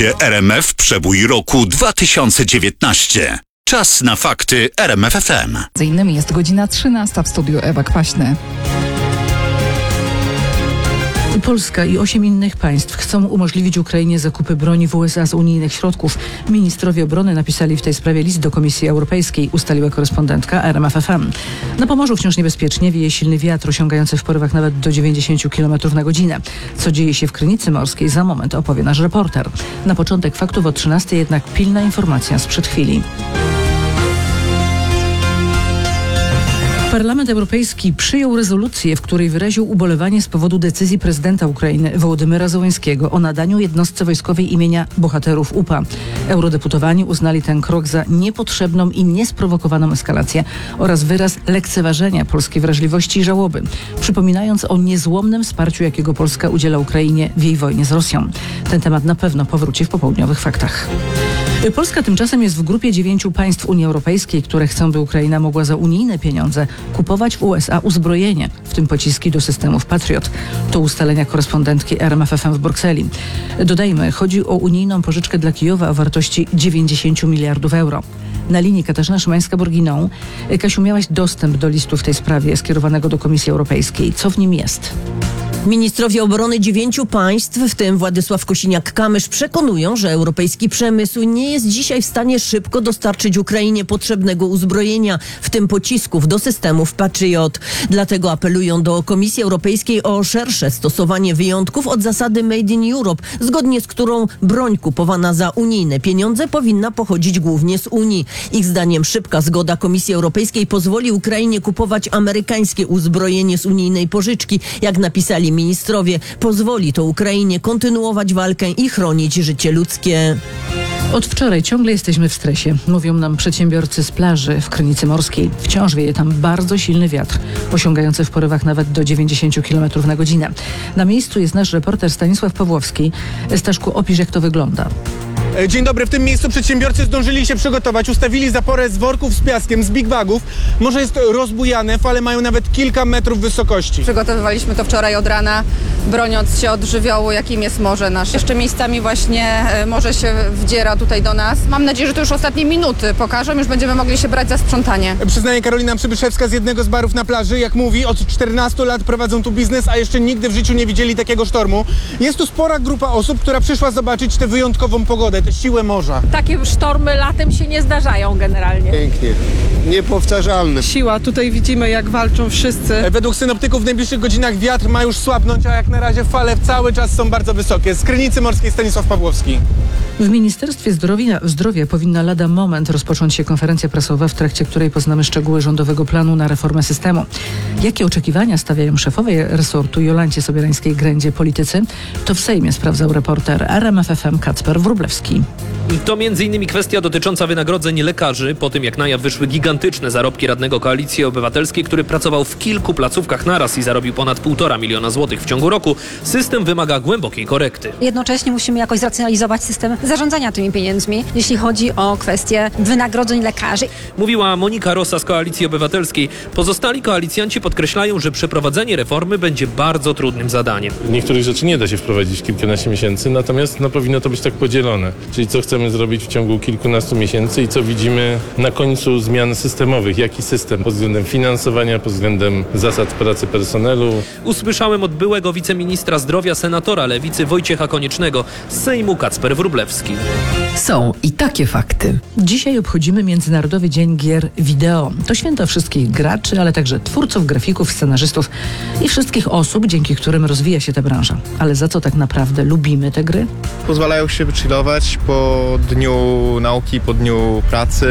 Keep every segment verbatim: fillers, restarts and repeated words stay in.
Słuchacie R M F Przebój roku dwa tysiące dziewiętnaście. Czas na fakty R M F F M. Między innymi jest godzina trzynasta w studiu Ewa Kwaśny. Polska i osiem innych państw chcą umożliwić Ukrainie zakupy broni w U S A z unijnych środków. Ministrowie obrony napisali w tej sprawie list do Komisji Europejskiej, ustaliła korespondentka R M F F M. Na Pomorzu wciąż niebezpiecznie wieje silny wiatr osiągający w porywach nawet do dziewięćdziesiąt kilometrów na godzinę. Co dzieje się w Krynicy Morskiej, za moment opowie nasz reporter. Na początek faktów o trzynastej jednak pilna informacja sprzed chwili. Parlament Europejski przyjął rezolucję, w której wyraził ubolewanie z powodu decyzji prezydenta Ukrainy Wołodymyra Zełenskiego o nadaniu jednostce wojskowej imienia bohaterów U P A. Eurodeputowani uznali ten krok za niepotrzebną i niesprowokowaną eskalację oraz wyraz lekceważenia polskiej wrażliwości i żałoby, przypominając o niezłomnym wsparciu, jakiego Polska udziela Ukrainie w jej wojnie z Rosją. Ten temat na pewno powróci w popołudniowych faktach. Polska tymczasem jest w grupie dziewięciu państw Unii Europejskiej, które chcą, by Ukraina mogła za unijne pieniądze kupować w U S A uzbrojenie, w tym pociski do systemów Patriot. To ustalenia korespondentki R M F F M w Brukseli. Dodajmy, chodzi o unijną pożyczkę dla Kijowa o wartości dziewięćdziesiąt miliardów euro. Na linii Katarzyna Szymańska-Borginą. Kasiu, miałaś dostęp do listu w tej sprawie skierowanego do Komisji Europejskiej. Co w nim jest? Ministrowie obrony dziewięciu państw, w tym Władysław Kosiniak-Kamysz, przekonują, że europejski przemysł nie jest dzisiaj w stanie szybko dostarczyć Ukrainie potrzebnego uzbrojenia, w tym pocisków do systemów Patriot. Dlatego apelują do Komisji Europejskiej o szersze stosowanie wyjątków od zasady Made in Europe, zgodnie z którą broń kupowana za unijne pieniądze powinna pochodzić głównie z Unii. Ich zdaniem szybka zgoda Komisji Europejskiej pozwoli Ukrainie kupować amerykańskie uzbrojenie z unijnej pożyczki, jak napisali ministrowie. Pozwoli to Ukrainie kontynuować walkę i chronić życie ludzkie. Od wczoraj ciągle jesteśmy w stresie, mówią nam przedsiębiorcy z plaży w Krynicy Morskiej. Wciąż wieje tam bardzo silny wiatr, osiągający w porywach nawet do dziewięćdziesiąt kilometrów na godzinę. Na miejscu jest nasz reporter Stanisław Pawłowski. Staszku, opisz, jak to wygląda. Dzień dobry. W tym miejscu przedsiębiorcy zdążyli się przygotować. Ustawili zaporę z worków z piaskiem, z big bagów. Morze jest rozbujane, fale mają nawet kilka metrów wysokości. Przygotowywaliśmy to wczoraj od rana, broniąc się od żywiołu, jakim jest morze nasze. Jeszcze miejscami właśnie morze się wdziera tutaj do nas. Mam nadzieję, że to już ostatnie minuty pokażą, już będziemy mogli się brać za sprzątanie. Przyznaje Karolina Przybyszewska z jednego z barów na plaży. Jak mówi, od czternastu lat prowadzą tu biznes, a jeszcze nigdy w życiu nie widzieli takiego sztormu. Jest tu spora grupa osób, która przyszła zobaczyć tę wyjątkową pogodę, tę siłę morza. Takie sztormy latem się nie zdarzają generalnie. Pięknie, niepowtarzalne. Siła, tutaj widzimy, jak walczą wszyscy. Według synoptyków w najbliższych godzinach wiatr ma już słabnąć, a jak na razie fale cały czas są bardzo wysokie. Z Krynicy Morskiej Stanisław Pawłowski. W Ministerstwie Zdrowia, Zdrowia powinna lada moment rozpocząć się konferencja prasowa, w trakcie której poznamy szczegóły rządowego planu na reformę systemu. Jakie oczekiwania stawiają szefowej resortu Jolancie Sobierańskiej-Grędzie politycy? To w Sejmie sprawdzał reporter R M F F M Kacper Wróblewski. To między innymi kwestia dotycząca wynagrodzeń lekarzy, po tym jak na jaw wyszły gigantyczne zarobki radnego Koalicji Obywatelskiej, który pracował w kilku placówkach naraz i zarobił ponad półtora miliona złotych w ciągu roku. System wymaga głębokiej korekty. Jednocześnie musimy jakoś zracjonalizować system zarządzania tymi pieniędzmi, jeśli chodzi o kwestię wynagrodzeń lekarzy. Mówiła Monika Rosa z Koalicji Obywatelskiej. Pozostali koalicjanci podkreślają, że przeprowadzenie reformy będzie bardzo trudnym zadaniem. Niektórych rzeczy nie da się wprowadzić w kilkanaście miesięcy, natomiast no, powinno to być tak podzielone. Czyli co chcemy zrobić w ciągu kilkunastu miesięcy i co widzimy na końcu zmian systemowych. Jaki system pod względem finansowania, pod względem zasad pracy personelu. Usłyszałem od byłego wiceministra zdrowia, senatora Lewicy Wojciecha Koniecznego. Z Sejmu Kacper Wróblewski. Są i takie fakty. Dzisiaj obchodzimy Międzynarodowy Dzień Gier Wideo. To święto wszystkich graczy, ale także twórców, grafików, scenarzystów i wszystkich osób, dzięki którym rozwija się ta branża. Ale za co tak naprawdę lubimy te gry? Pozwalają się wychillować po dniu nauki, po dniu pracy.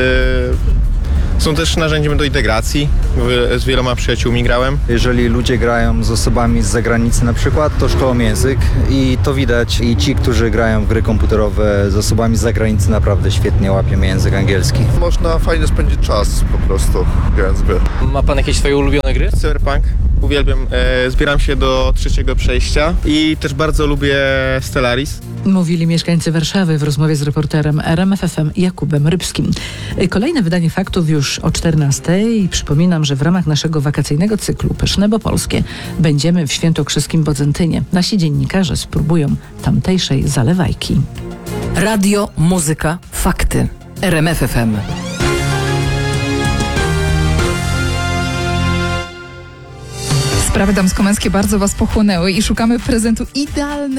Są też narzędziem do integracji. Z wieloma przyjaciółmi grałem. Jeżeli ludzie grają z osobami z zagranicy na przykład, to szkolą język i to widać. I ci, którzy grają w gry komputerowe z osobami z zagranicy, naprawdę świetnie łapią język angielski. Można fajnie spędzić czas po prostu grając w gry. Ma pan jakieś swoje ulubione gry? Cyberpunk. Uwielbiam. E, zbieram się do trzeciego przejścia i też bardzo lubię Stellaris. Mówili mieszkańcy Warszawy w rozmowie z reporterem R M F F M Jakubem Rybskim. Kolejne wydanie faktów już o czternastej. Przypominam, że w ramach naszego wakacyjnego cyklu Pyszne bo Polskie będziemy w świętokrzyskim Bodzentynie. Nasi dziennikarze spróbują tamtejszej zalewajki. Radio, muzyka, fakty. R M F F M. Sprawy damsko-męskie bardzo was pochłonęły i szukamy prezentu idealnego